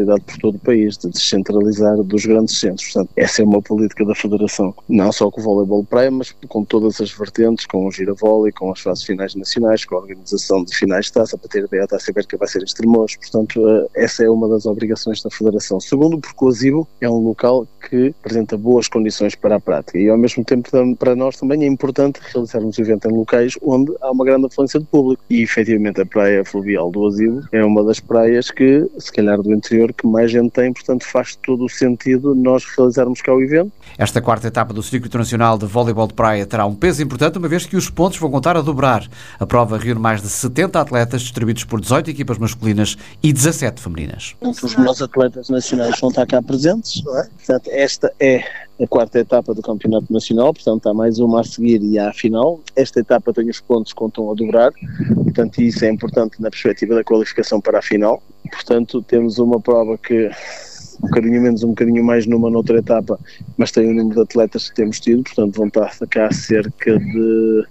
por todo o país, de descentralizar dos grandes centros. Portanto, essa é uma política da Federação, não só com o voleibol de praia, mas com todas as vertentes, com o giravólei, com as fases finais nacionais, com a organização de finais de taça, para ter ideia, a Taça Ibérica vai ser em Estremoz. Portanto, essa é uma das obrigações da Federação. Segundo, porque o Asibo é um local que apresenta boas condições para a prática e, ao mesmo tempo, para nós também é importante realizarmos o evento em locais onde há uma grande afluência de público. E, efetivamente, a praia fluvial do Asibo é uma das praias que, se calhar do interior, que mais gente tem, portanto faz todo o sentido nós realizarmos cá o evento. Esta quarta etapa do Circuito Nacional de Voleibol de Praia terá um peso importante, uma vez que os pontos vão contar a dobrar. A prova reúne mais de 70 atletas, distribuídos por 18 equipas masculinas e 17 femininas. Os melhores atletas nacionais vão estar cá presentes, não é? Portanto, esta é a quarta etapa do Campeonato Nacional, portanto há mais uma a seguir e há a final. Esta etapa tem os pontos que contam a dobrar, portanto isso é importante na perspectiva da qualificação para a final. Portanto, temos uma prova que um bocadinho menos, um bocadinho mais noutra etapa, mas tem o número de atletas que temos tido, portanto vão estar cá cerca de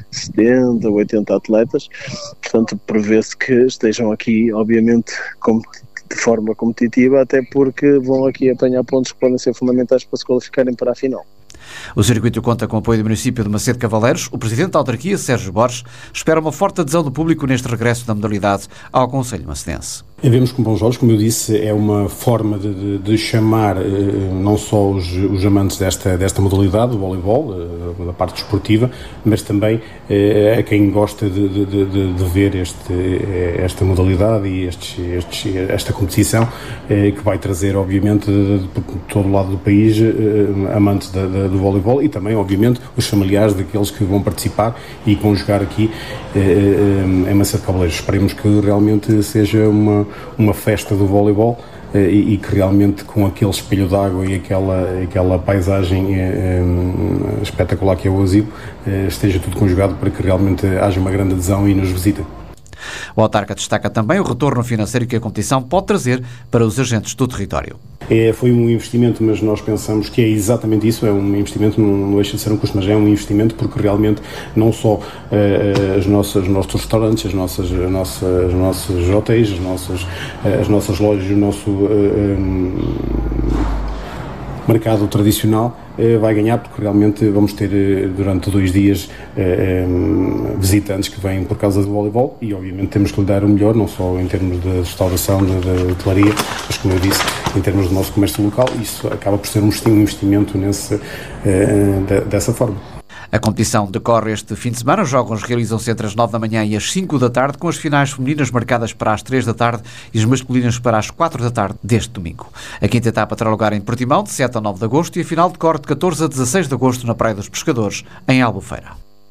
70, 80 atletas, portanto prevê-se que estejam aqui, obviamente, de forma competitiva, até porque vão aqui apanhar pontos que podem ser fundamentais para se qualificarem para a final. O circuito conta com o apoio do município de Macedo Cavaleiros. O presidente da autarquia, Sérgio Borges, espera uma forte adesão do público neste regresso da modalidade ao concelho macedense. Vemos com bons olhos, como eu disse, é uma forma de chamar não só os amantes desta modalidade, do voleibol, da parte desportiva, mas também a quem gosta de ver esta modalidade e esta competição, que vai trazer, obviamente, de todo o lado do país, amantes do voleibol e também, obviamente, os familiares daqueles que vão participar e que vão jogar aqui em Macedo Cavaleiros. Esperemos que realmente seja uma festa do voleibol e que realmente, com aquele espelho d'água e aquela paisagem espetacular que é o Asibo, esteja tudo conjugado para que realmente haja uma grande adesão e nos visita. O autarca destaca também o retorno financeiro que a competição pode trazer para os agentes do território. Foi um investimento, mas nós pensamos que é exatamente isso, é um investimento, não deixa de ser um custo, mas é um investimento porque realmente não só os nossos restaurantes, os nossos hotéis, as nossas lojas, o nosso mercado tradicional vai ganhar, porque realmente vamos ter durante 2 dias visitantes que vêm por causa do voleibol e obviamente temos que lhe dar o melhor, não só em termos de restauração, de hotelaria, mas como eu disse, em termos do nosso comércio local. Isso acaba por ser um investimento dessa forma. A competição decorre este fim de semana. Os jogos realizam-se entre as 9 da manhã e as 5 da tarde, com as finais femininas marcadas para as 3 da tarde e as masculinas para as 4 da tarde deste domingo. A quinta etapa terá lugar em Portimão, de 7 a 9 de agosto, e a final decorre de 14 a 16 de agosto na Praia dos Pescadores, em Albufeira.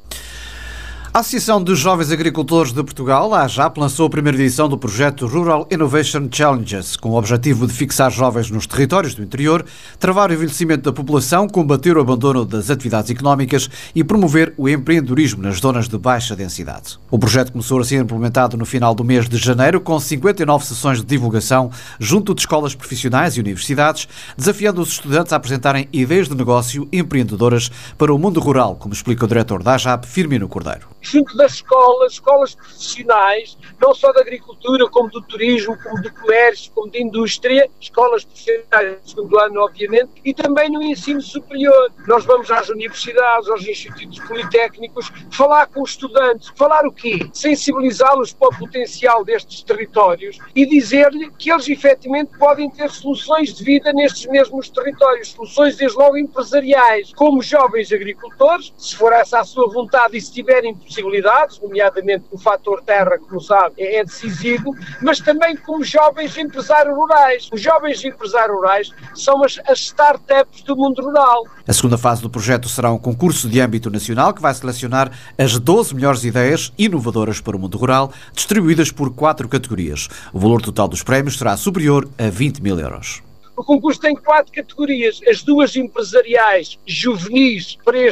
A Associação dos Jovens Agricultores de Portugal, a AJAP, lançou a primeira edição do projeto Rural Innovation Challenges, com o objetivo de fixar jovens nos territórios do interior, travar o envelhecimento da população, combater o abandono das atividades económicas e promover o empreendedorismo nas zonas de baixa densidade. O projeto começou a ser implementado no final do mês de janeiro, com 59 sessões de divulgação junto de escolas profissionais e universidades, desafiando os estudantes a apresentarem ideias de negócio empreendedoras para o mundo rural, como explica o diretor da AJAP, Firmino Cordeiro. Junto das escolas profissionais, não só da agricultura, como do turismo, como do comércio, como da indústria, escolas profissionais do segundo ano, obviamente, e também no ensino superior. Nós vamos às universidades, aos institutos politécnicos, falar com os estudantes. Falar o quê? Sensibilizá-los para o potencial destes territórios e dizer-lhe que eles efetivamente podem ter soluções de vida nestes mesmos territórios, soluções desde logo empresariais, como jovens agricultores, se for essa a sua vontade e se tiverem possibilidades, nomeadamente o fator terra, como sabe, é decisivo, mas também como jovens empresários rurais. Os jovens empresários rurais são as startups do mundo rural. A segunda fase do projeto será um concurso de âmbito nacional que vai selecionar as 12 melhores ideias inovadoras para o mundo rural, distribuídas por 4 categorias. O valor total dos prémios será superior a 20 mil euros. O concurso tem 4 categorias, as 2 empresariais juvenis para estes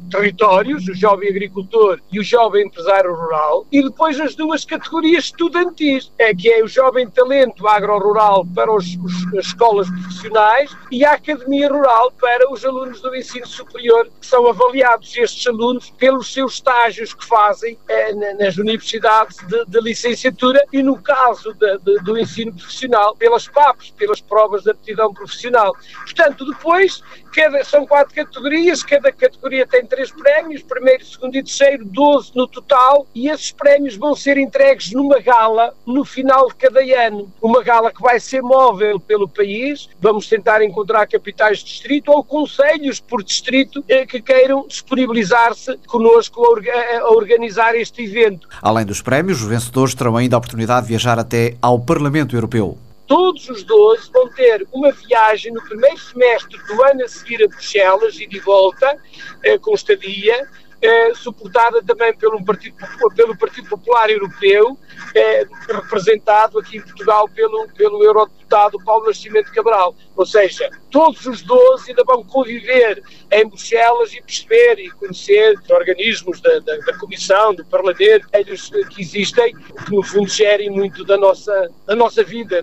territórios, o jovem agricultor e o jovem empresário rural, e depois as duas categorias estudantis, que é o jovem talento agro-rural para as escolas profissionais e a academia rural para os alunos do ensino superior, que são avaliados estes alunos pelos seus estágios que fazem nas universidades de licenciatura e, no caso do ensino profissional, pelas PAPs, pelas provas de aptidão profissional. Portanto, depois, são 4 categorias, cada categoria tem 3 prémios, primeiro, segundo e terceiro, 12 no total, e esses prémios vão ser entregues numa gala no final de cada ano. Uma gala que vai ser móvel pelo país, vamos tentar encontrar capitais de distrito ou concelhos por distrito que queiram disponibilizar-se connosco a organizar este evento. Além dos prémios, os vencedores terão ainda a oportunidade de viajar até ao Parlamento Europeu. Todos os 12 vão ter uma viagem no primeiro semestre do ano a seguir a Bruxelas e de volta, com estadia, suportada também pelo Partido Popular Europeu, representado aqui em Portugal pelo eurodeputado Paulo Nascimento Cabral. Ou seja, todos os 12 ainda vão conviver em Bruxelas e perceber e conhecer os organismos da Comissão, do Parlamento, eles que existem, que no fundo gerem muito da nossa vida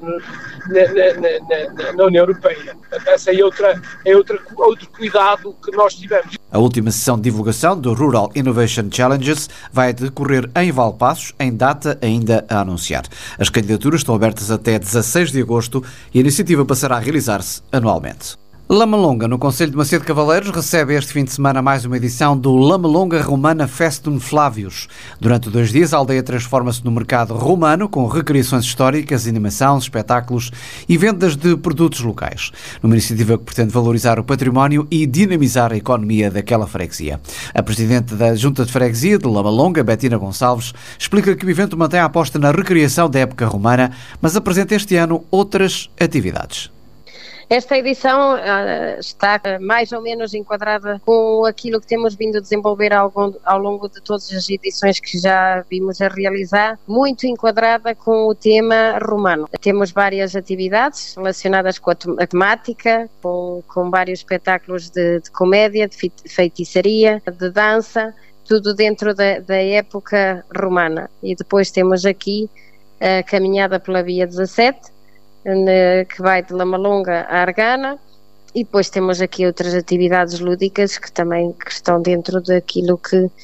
na União Europeia. Esse é outro cuidado que nós tivemos. A última sessão de divulgação do Rural Innovation Challenges vai decorrer em Valpaços, em data ainda a anunciar. As candidaturas estão abertas até 16 de agosto e a iniciativa passará a realizar-se anualmente. Lamalonga, no Concelho de Macedo Cavaleiros, recebe este fim de semana mais uma edição do Lamalonga Romana Festum Flávios. Durante 2 dias, a aldeia transforma-se no mercado romano, com recriações históricas, animação, espetáculos e vendas de produtos locais. Numa iniciativa que pretende valorizar o património e dinamizar a economia daquela freguesia. A presidente da Junta de Freguesia de Lamalonga, Betina Gonçalves, explica que o evento mantém a aposta na recriação da época romana, mas apresenta este ano outras atividades. Esta edição está mais ou menos enquadrada com aquilo que temos vindo a desenvolver ao longo de todas as edições que já vimos a realizar, muito enquadrada com o tema romano. Temos várias atividades relacionadas com a temática, com vários espetáculos de comédia, de feitiçaria, de dança, tudo dentro da época romana. E depois temos aqui a caminhada pela Via 17, que vai de Lamalonga a Argana, e depois temos aqui outras atividades lúdicas que também estão dentro daquilo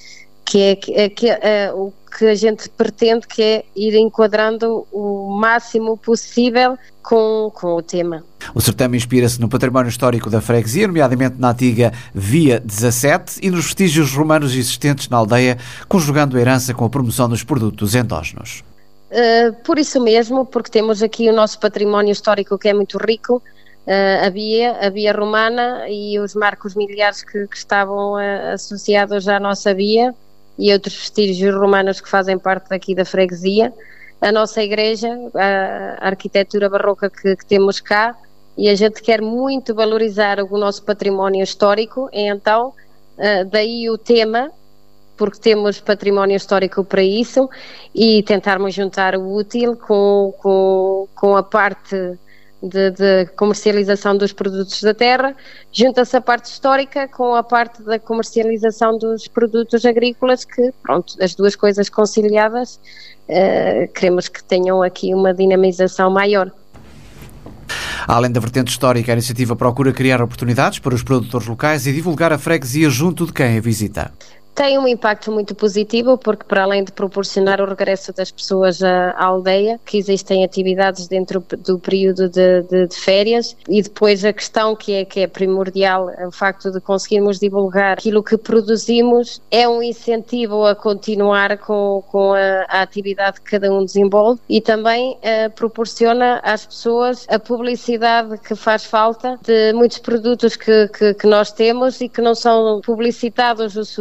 o que a gente pretende, que é ir enquadrando o máximo possível com o tema. O certame inspira-se no património histórico da freguesia, nomeadamente na antiga Via 17 e nos vestígios romanos existentes na aldeia, conjugando a herança com a promoção dos produtos endógenos. Por isso mesmo, porque temos aqui o nosso património histórico que é muito rico, a via romana e os marcos miliares que estavam associados à nossa via e outros vestígios romanos que fazem parte daqui da freguesia, a nossa igreja, a arquitetura barroca que temos cá, e a gente quer muito valorizar o nosso património histórico, então daí o tema, porque temos património histórico para isso, e tentarmos juntar o útil com a parte de comercialização dos produtos da terra, junta-se a parte histórica com a parte da comercialização dos produtos agrícolas, que, pronto, as duas coisas conciliadas, queremos que tenham aqui uma dinamização maior. Além da vertente histórica, a iniciativa procura criar oportunidades para os produtores locais e divulgar a freguesia junto de quem a visita. Tem um impacto muito positivo, porque para além de proporcionar o regresso das pessoas à aldeia, que existem atividades dentro do período de férias, e depois a questão que é primordial, o facto de conseguirmos divulgar aquilo que produzimos, é um incentivo a continuar com a atividade que cada um desenvolve, e também proporciona às pessoas a publicidade que faz falta de muitos produtos que nós temos e que não são publicitados o suficiente,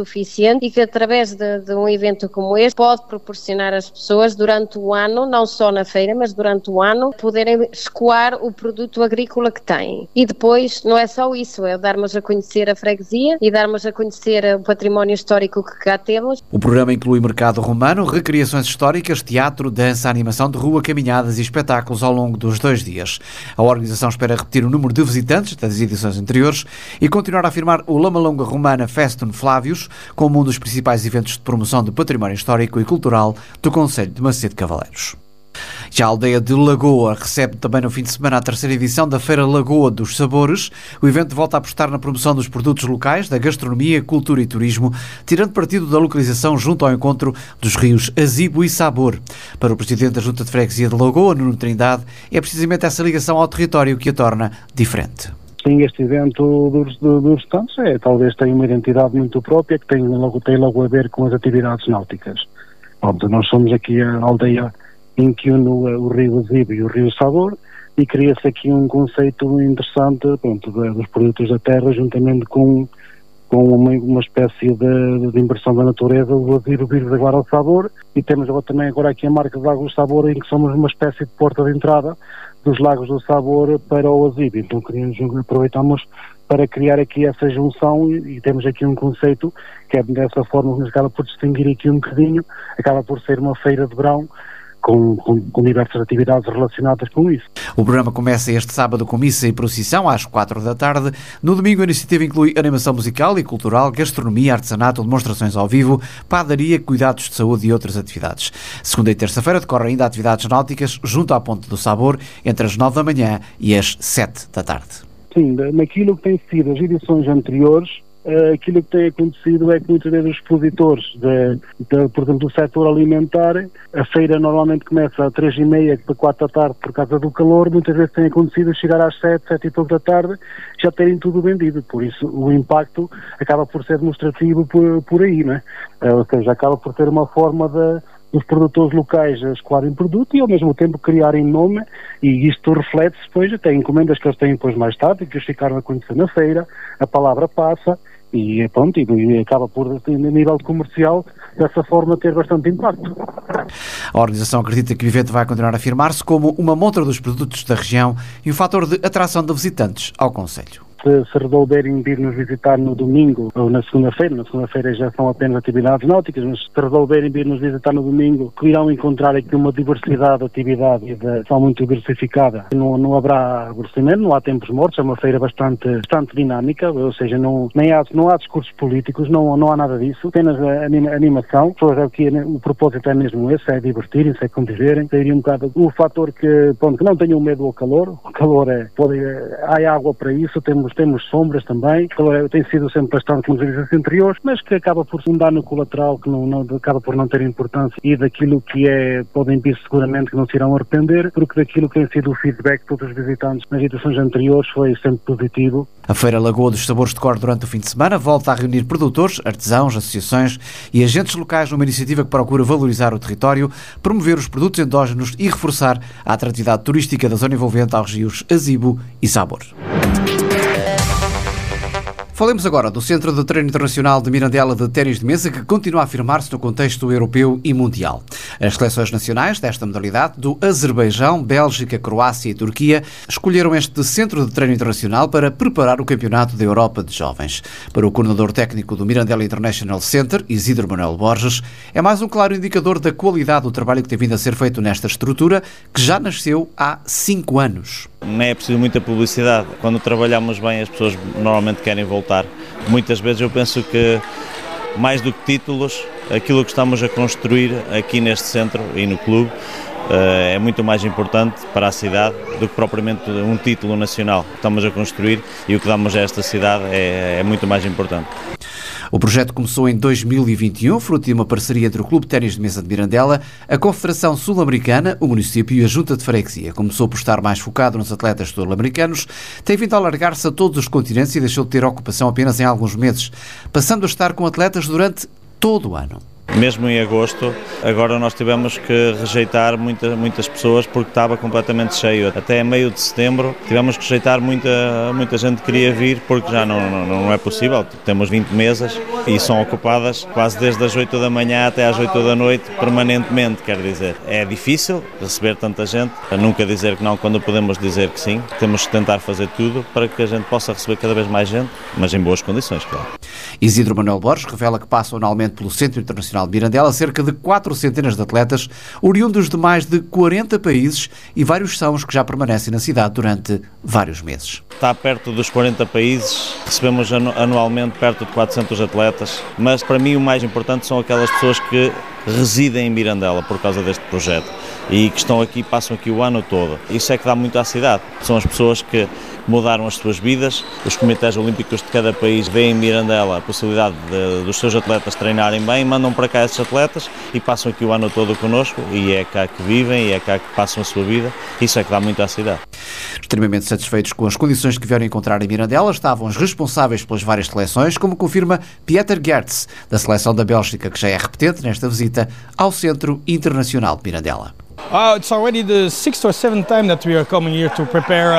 suficiente e que através de um evento como este pode proporcionar às pessoas durante o ano, não só na feira, mas durante o ano, poderem escoar o produto agrícola que têm. E depois não é só isso, é darmos a conhecer a freguesia e darmos a conhecer o património histórico que cá temos. O programa inclui mercado romano, recriações históricas, teatro, dança, animação de rua, caminhadas e espetáculos ao longo dos 2 dias. A organização espera repetir o número de visitantes das edições anteriores e continuar a afirmar o Lamalonga Romana Festum Flávios como um dos principais eventos de promoção do património histórico e cultural do concelho de Macedo Cavaleiros. Já a aldeia de Lagoa recebe também no fim de semana a 3ª edição da Feira Lagoa dos Sabores. O evento volta a apostar na promoção dos produtos locais, da gastronomia, cultura e turismo, tirando partido da localização junto ao encontro dos rios Azibo e Sabor. Para o Presidente da Junta de Freguesia de Lagoa, Nuno Trindade, é precisamente essa ligação ao território que a torna diferente. Sim, este evento dos stands talvez tenha uma identidade muito própria que tem logo a ver com as atividades náuticas. Pronto, nós somos aqui a aldeia em que une o rio Azibo e o rio Sabor e cria-se aqui um conceito interessante, pronto, dos produtos da terra juntamente com uma espécie de inversão da natureza, o Azibo vir agora ao Sabor, e temos agora aqui a marca de Lagos do Sabor, em que somos uma espécie de porta de entrada dos Lagos do Sabor para o Azibo. Então aproveitamos para criar aqui essa junção e temos aqui um conceito que é dessa forma que nos acaba por distinguir aqui um bocadinho, acaba por ser uma feira de verão com diversas atividades relacionadas com isso. O programa começa este sábado com missa e procissão às 4 da tarde. No domingo a iniciativa inclui animação musical e cultural, gastronomia, artesanato, demonstrações ao vivo, padaria, cuidados de saúde e outras atividades. Segunda e terça-feira decorrem ainda atividades náuticas junto à Ponte do Sabor entre as 9 da manhã e as 7 da tarde. Sim, naquilo que tem sido as edições anteriores, aquilo que tem acontecido é que muitas vezes os expositores por exemplo, do setor alimentar, a feira normalmente começa às 3h30 para 4 da tarde por causa do calor, muitas vezes tem acontecido chegar às 7 e pouco da tarde já terem tudo vendido, por isso o impacto acaba por ser demonstrativo por aí, não é? Ou seja, acaba por ter uma forma dos produtores locais a escoarem produto e ao mesmo tempo criarem nome, e isto reflete-se depois até encomendas que eles têm depois mais tarde, que eles ficaram a conhecer na feira, a palavra passa e pronto, e acaba por, a nível comercial, dessa forma ter bastante impacto. A organização acredita que o evento vai continuar a afirmar-se como uma montra dos produtos da região e um fator de atração de visitantes ao concelho. Se resolverem vir nos visitar no domingo ou na segunda-feira já são apenas atividades náuticas, mas se resolverem vir nos visitar no domingo, irão encontrar aqui uma diversidade de atividade e são muito diversificada. Não haverá aborrecimento, não há tempos mortos, é uma feira bastante dinâmica, ou seja, não há discursos políticos, não há nada disso, apenas a animação. Aqui, o propósito é mesmo esse, é divertirem-se, é conviverem, sair um bocado o fator que não tenham medo ao calor, o calor há água para isso, temos sombras também, tem sido sempre bastante nos edições anteriores, mas que acaba por um dano colateral que acaba por não ter importância, e daquilo que podem vir seguramente que não se irão arrepender, porque daquilo que tem sido o feedback de todos os visitantes nas edições anteriores foi sempre positivo. A Feira Lagoa dos Sabores decorre durante o fim de semana, volta a reunir produtores, artesãos, associações e agentes locais numa iniciativa que procura valorizar o território, promover os produtos endógenos e reforçar a atratividade turística da zona envolvente aos rios Azibo e Sabor. Falemos agora do Centro de Treino Internacional de Mirandela de Ténis de Mesa, que continua a afirmar-se no contexto europeu e mundial. As seleções nacionais desta modalidade, do Azerbaijão, Bélgica, Croácia e Turquia, escolheram este Centro de Treino Internacional para preparar o Campeonato da Europa de Jovens. Para o coordenador técnico do Mirandela International Center, Isidro Manuel Borges, é mais um claro indicador da qualidade do trabalho que tem vindo a ser feito nesta estrutura, que já nasceu há 5 anos. Não é preciso muita publicidade. Quando trabalhamos bem, as pessoas normalmente querem voltar. Muitas vezes eu penso que, mais do que títulos, aquilo que estamos a construir aqui neste centro e no clube é muito mais importante para a cidade do que propriamente um título nacional que estamos a construir, e o que damos a esta cidade é muito mais importante. O projeto começou em 2021, fruto de uma parceria entre o Clube de Ténis de Mesa de Mirandela, a Confederação Sul-Americana, o município e a Junta de Freguesia. Começou por estar mais focado nos atletas sul-americanos, tem vindo a alargar-se a todos os continentes e deixou de ter ocupação apenas em alguns meses, passando a estar com atletas durante todo o ano. Mesmo em agosto, agora nós tivemos que rejeitar muitas pessoas porque estava completamente cheio. Até meio de setembro tivemos que rejeitar muita gente que queria vir porque já não é possível. Temos 20 mesas e são ocupadas quase desde as 8 da manhã até às 8 da noite, permanentemente, quer dizer. É difícil receber tanta gente, a nunca dizer que não quando podemos dizer que sim. Temos que tentar fazer tudo para que a gente possa receber cada vez mais gente, mas em boas condições, claro. Isidro Manuel Borges revela que passam anualmente pelo Centro Internacional de Mirandela cerca de 400 de atletas, oriundos de mais de 40 países, e vários são os que já permanecem na cidade durante vários meses. Está perto dos 40 países, recebemos anualmente perto de 400 atletas, mas para mim o mais importante são aquelas pessoas que residem em Mirandela por causa deste projeto e que estão aqui, passam aqui o ano todo. Isso é que dá muito à cidade. São as pessoas que mudaram as suas vidas. Os comitês olímpicos de cada país veem em Mirandela a possibilidade dos seus atletas treinarem bem, mandam para cá esses atletas e passam aqui o ano todo connosco, e é cá que vivem e é cá que passam a sua vida. Isso é que dá muito à cidade. Extremamente satisfeitos com as condições que vieram encontrar em Mirandela estavam os responsáveis pelas várias seleções, como confirma Pieter Gertz, da seleção da Bélgica, que já é repetente nesta visita ao Centro Internacional de Mirandela. It's already the 6th or 7th time that we are coming here to prepare,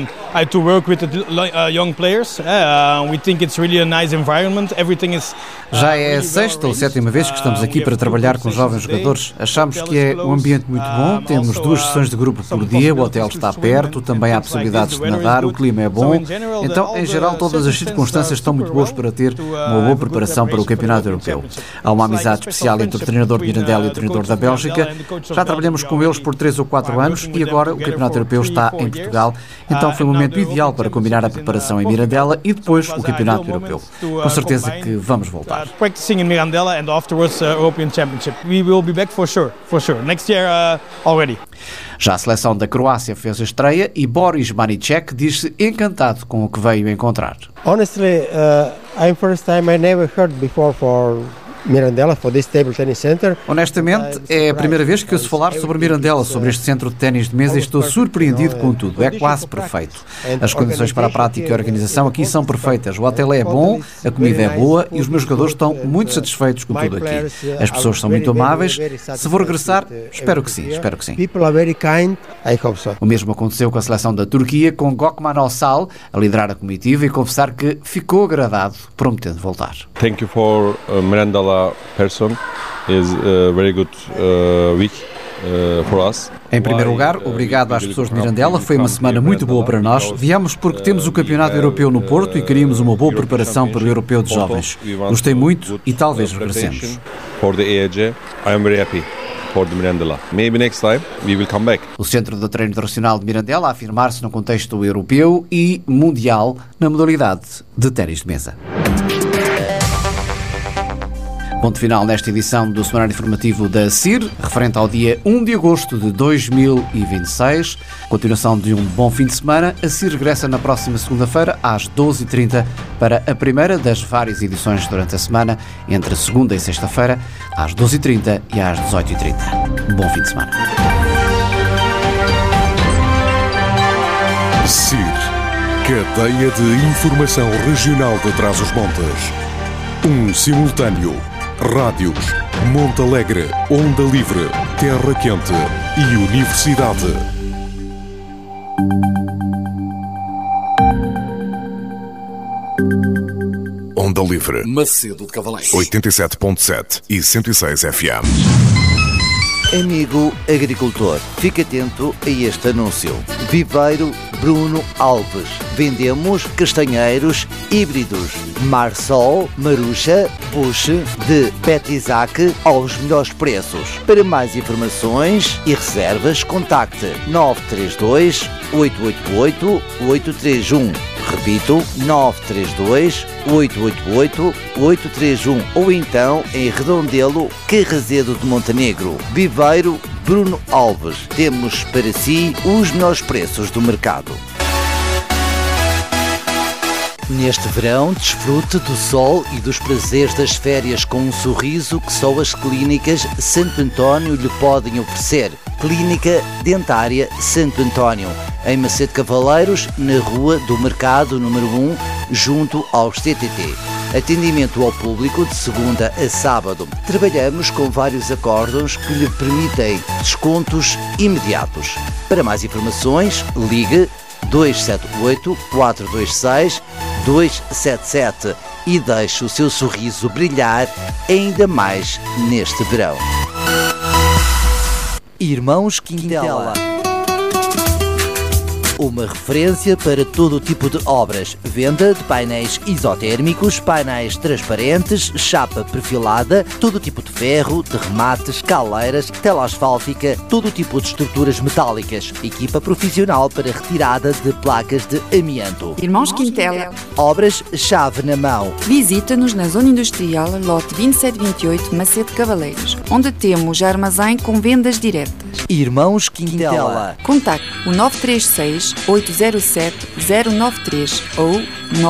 to work with the young players. We think it's really a nice environment. Everything is. Já é a 6ª ou 7ª vez que estamos aqui para trabalhar com jovens jogadores. Achamos que é um ambiente muito bom, temos 2 sessões de grupo por dia, o hotel está perto, também há possibilidades de nadar, o clima é bom. Então, em geral, todas as circunstâncias estão muito boas para ter uma boa preparação para o Campeonato Europeu. Há uma amizade especial entre o treinador de Mirandela e o treinador da Bélgica. Já trabalhamos com eles por 3 ou 4 anos e agora o Campeonato Europeu está em Portugal. Então foi o momento ideal para combinar a preparação em Mirandela e depois o Campeonato Europeu. Com certeza que vamos voltar. Practicing in Mirandela and afterwards European Championship. We will be back for sure. Next year already. Já a seleção da Croácia fez a estreia e Boris Manicek diz-se encantado com o que veio encontrar. Honestly, I'm first time I never heard before for Mirandela, for this table tennis center. Honestamente, é a primeira vez que ouço falar sobre Mirandela, sobre este centro de ténis de mesa, e estou surpreendido com tudo. É quase perfeito. As condições para a prática e a organização aqui são perfeitas. O hotel é bom, a comida é boa e os meus jogadores estão muito satisfeitos com tudo aqui. As pessoas são muito amáveis. Se vou regressar, espero que sim. O mesmo aconteceu com a seleção da Turquia, com Gökmen Örsal a liderar a comitiva e confessar que ficou agradado, prometendo voltar. Thank you for Mirandela person is a very good week for us. Em primeiro lugar, obrigado às pessoas de Mirandela, foi uma semana muito boa para nós. Viemos porque temos o Campeonato Europeu no Porto e queríamos uma boa preparação para o Europeu de Jovens. Gostei muito e talvez regressemos. For the EAJ, I am very happy. For the Mirandela. Maybe next time we will come back. O Centro de Treino Internacional de Mirandela a afirmar-se no contexto europeu e mundial na modalidade de ténis de mesa. Ponto final nesta edição do Semanário Informativo da CIR, referente ao dia 1 de agosto de 2026. Continuação de um bom fim de semana. A CIR regressa na próxima segunda-feira, às 12h30, para a primeira das várias edições durante a semana, entre segunda e sexta-feira, às 12h30 e às 18h30. Bom fim de semana. CIR, Cadeia de Informação Regional de Trás-os-Montes. Simultâneo. Rádios, Monte Alegre, Onda Livre, Terra Quente e Universidade. Onda Livre, Macedo de Cavaleiros, 87.7 e 106 FM. Amigo agricultor, fique atento a este anúncio. Viveiro Bruno Alves. Vendemos castanheiros híbridos Marsol, Marucha, Bush, de Petizac aos melhores preços. Para mais informações e reservas, contacte 932 888 831. Repito, 932 888 831 ou então em Redondelo, Carrazedo de Montenegro. Viveiro Bruno Alves. Temos para si os melhores preços do mercado. Neste verão, desfrute do sol e dos prazeres das férias com um sorriso que só as clínicas Santo António lhe podem oferecer. Clínica Dentária Santo António, em Macedo Cavaleiros, na Rua do Mercado número 1, junto aos CTT. Atendimento ao público de segunda a sábado. Trabalhamos com vários acórdãos que lhe permitem descontos imediatos. Para mais informações, ligue 278 426 277 e deixe o seu sorriso brilhar ainda mais neste verão. Irmãos Quintela. Uma referência para todo tipo de obras. Venda de painéis isotérmicos, painéis transparentes, chapa perfilada, todo tipo de ferro, de remates, caleiras, tela asfáltica, todo tipo de estruturas metálicas. Equipa profissional para retirada de placas de amianto. Irmãos Quintela. Obras-chave na mão. Visita-nos na Zona Industrial, lote 2728, Macedo Cavaleiros, onde temos armazém com vendas diretas. Irmãos Quintela. Contacte o 936-807-093 ou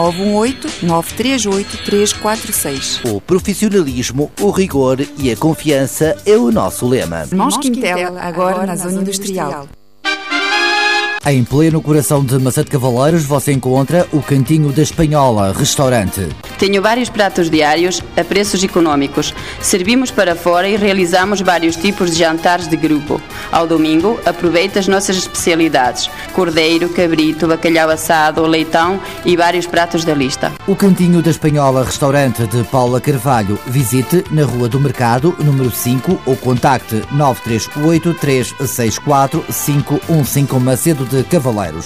918-938-346. O profissionalismo, o rigor e a confiança é o nosso lema. Irmãos Quintela, agora na Zona Industrial. Em pleno coração de Macedo Cavaleiros você encontra o Cantinho da Espanhola, restaurante. Tenho vários pratos diários a preços económicos. Servimos para fora e realizamos vários tipos de jantares de grupo. Ao domingo, aproveita as nossas especialidades: cordeiro, cabrito, bacalhau assado, leitão e vários pratos da lista. O Cantinho da Espanhola, restaurante de Paula Carvalho. Visite na Rua do Mercado, número 5, ou contacte 938 364 515 Macedo de Cavaleiros.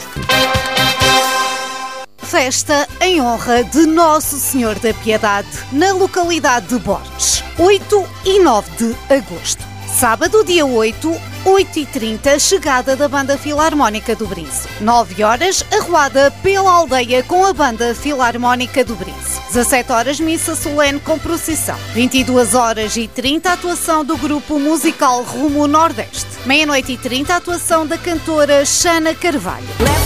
Festa em honra de Nosso Senhor da Piedade, na localidade de Borges, 8 e 9 de agosto. Sábado, dia 8, 8h30, chegada da Banda Filarmónica do Brinço. 9 horas, arruada pela aldeia com a Banda Filarmónica do Brinço. 17 horas, missa solene com procissão. 22h30, atuação do grupo musical Rumo Nordeste. 00:30, atuação da cantora Xana Carvalho.